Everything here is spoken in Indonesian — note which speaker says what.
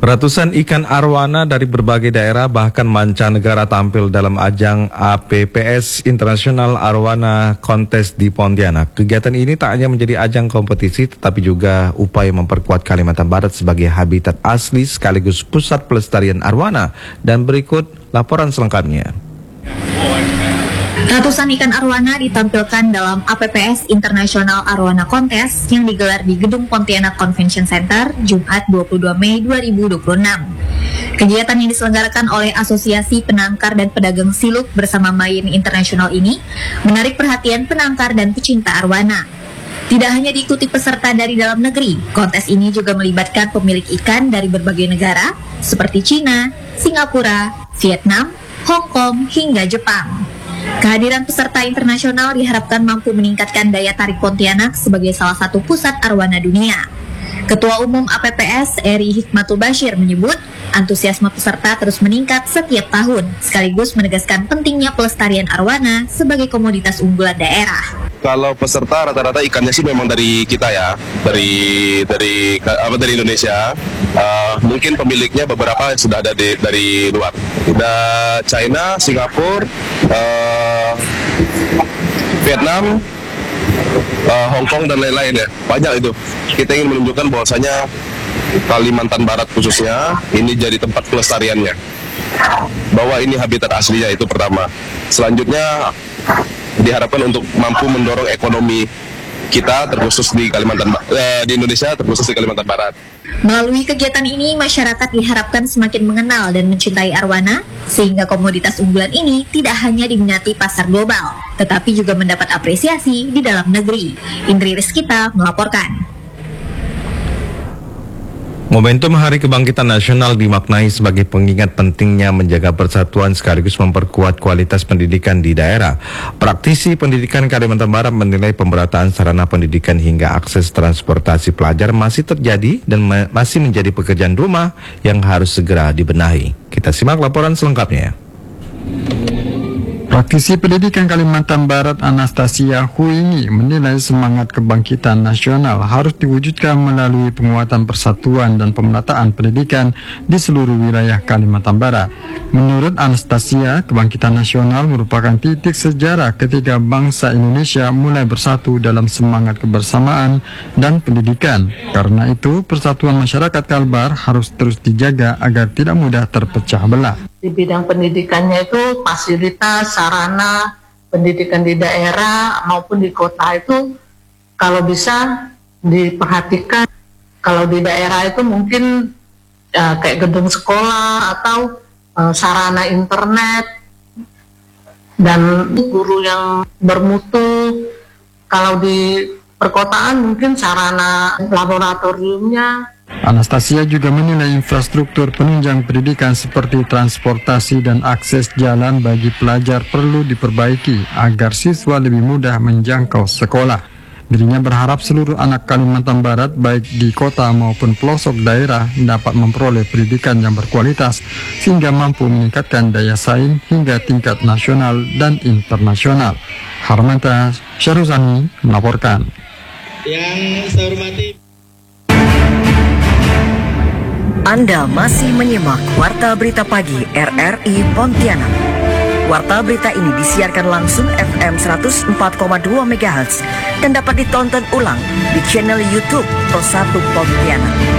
Speaker 1: Ratusan ikan arwana dari berbagai daerah bahkan mancanegara tampil dalam ajang APPS International Arwana Contest di Pontianak. Kegiatan ini tak hanya menjadi ajang kompetisi tetapi juga upaya memperkuat Kalimantan Barat sebagai habitat asli sekaligus pusat pelestarian arwana. Dan berikut laporan selengkapnya.
Speaker 2: Ratusan ikan arwana ditampilkan dalam APPS International Arwana Contest yang digelar di Gedung Pontianak Convention Center Jumat 22 Mei 2026. Kegiatan yang diselenggarakan oleh Asosiasi Penangkar dan Pedagang Siluk bersama Mayin International ini menarik perhatian penangkar dan pecinta arwana. Tidak hanya diikuti peserta dari dalam negeri, kontes ini juga melibatkan pemilik ikan dari berbagai negara seperti Cina, Singapura, Vietnam, Hong Kong, hingga Jepang. Kehadiran peserta internasional diharapkan mampu meningkatkan daya tarik Pontianak sebagai salah satu pusat arwana dunia. Ketua Umum APPS Eri Hikmatul Bashir menyebut antusiasme peserta terus meningkat setiap tahun, sekaligus menegaskan pentingnya pelestarian arwana sebagai komoditas unggulan daerah.
Speaker 3: Kalau peserta rata-rata ikannya sih memang dari kita ya, dari Indonesia. Mungkin pemiliknya beberapa sudah ada dari luar. Udah China, Singapura, Vietnam, Hong Kong dan lain-lain ya. Banyak itu. Kita ingin menunjukkan bahwasanya Kalimantan Barat khususnya ini jadi tempat pelestariannya. Bahwa ini habitat aslinya itu pertama. Selanjutnya diharapkan untuk mampu mendorong ekonomi kita terkhusus di di Indonesia, terkhusus di Kalimantan Barat.
Speaker 2: Melalui kegiatan ini, masyarakat diharapkan semakin mengenal dan mencintai arwana, sehingga komoditas unggulan ini tidak hanya diminati pasar global, tetapi juga mendapat apresiasi di dalam negeri. Indri Rizkita melaporkan.
Speaker 1: Momentum Hari Kebangkitan Nasional dimaknai sebagai pengingat pentingnya menjaga persatuan sekaligus memperkuat kualitas pendidikan di daerah. Praktisi pendidikan Kalimantan Barat menilai pemerataan sarana pendidikan hingga akses transportasi pelajar masih terjadi dan masih menjadi pekerjaan rumah yang harus segera dibenahi. Kita simak laporan selengkapnya.
Speaker 4: Praktisi pendidikan Kalimantan Barat Anastasia Huingi menilai semangat kebangkitan nasional harus diwujudkan melalui penguatan persatuan dan pemerataan pendidikan di seluruh wilayah Kalimantan Barat. Menurut Anastasia, kebangkitan nasional merupakan titik sejarah ketika bangsa Indonesia mulai bersatu dalam semangat kebersamaan dan pendidikan. Karena itu, persatuan masyarakat Kalbar harus terus dijaga agar tidak mudah terpecah belah.
Speaker 5: Di bidang pendidikannya itu fasilitas, sarana pendidikan di daerah maupun di kota itu kalau bisa diperhatikan. Kalau di daerah itu mungkin kayak gedung sekolah atau sarana internet dan guru yang bermutu. Kalau di perkotaan mungkin sarana laboratoriumnya.
Speaker 4: Anastasia juga menilai infrastruktur penunjang pendidikan seperti transportasi dan akses jalan bagi pelajar perlu diperbaiki agar siswa lebih mudah menjangkau sekolah. Dirinya berharap seluruh anak Kalimantan Barat baik di kota maupun pelosok daerah dapat memperoleh pendidikan yang berkualitas sehingga mampu meningkatkan daya saing hingga tingkat nasional dan internasional. Harmanta Syaruzani melaporkan.
Speaker 6: Yang saya hormati,
Speaker 7: Anda masih menyimak Warta Berita Pagi RRI Pontianak. Warta berita ini disiarkan langsung FM 104,2 MHz dan dapat ditonton ulang di channel YouTube Pro 1 Pontianak.